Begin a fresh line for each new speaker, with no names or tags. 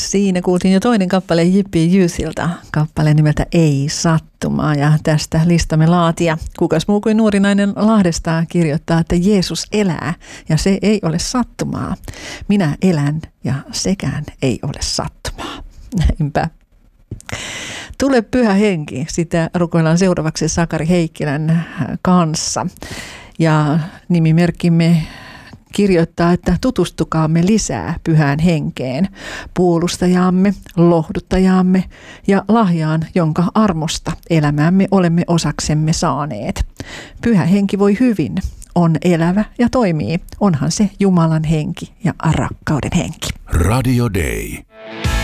Siinä kuultiin jo toinen kappale J.P. Hughesilta, kappale nimeltä Ei sattumaa, ja tästä listamme laatija, kukas muu kuin nuori nainen Lahdesta, kirjoittaa, että Jeesus elää ja se ei ole sattumaa. Minä elän ja sekään ei ole sattumaa. Näinpä. Tule Pyhä Henki, sitä rukoillaan seuraavaksi Sakari Heikkilän kanssa. Ja nimimerkkimme kirjoittaa, että tutustukaamme lisää Pyhään Henkeen, puolustajaamme, lohduttajaamme ja lahjaan, jonka armosta elämäämme olemme osaksemme saaneet. Pyhä Henki voi hyvin, on elävä ja toimii. Onhan se Jumalan henki ja rakkauden henki.
Radio Day.